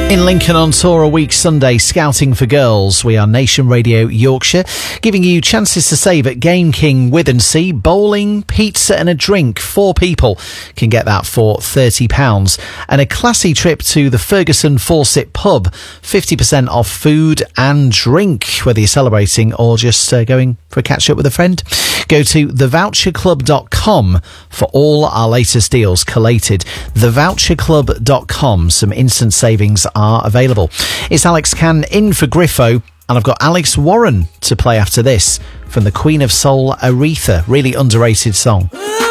In Lincoln on tour a week Sunday, Scouting for Girls. We are Nation Radio Yorkshire, giving you chances to save at Game King Withensea. Bowling, pizza and a drink. 4 people can get that for £30. And a classy trip to the Ferguson Fawcett pub. 50% off food and drink, whether you're celebrating or just going for a catch-up with a friend. Go to thevoucherclub.com for all our latest deals collated. Thevoucherclub.com. Some instant savings are available. It's Alex Cann in for Griffo, and I've got Alex Warren to play after this from the Queen of Soul, Aretha. Really underrated song.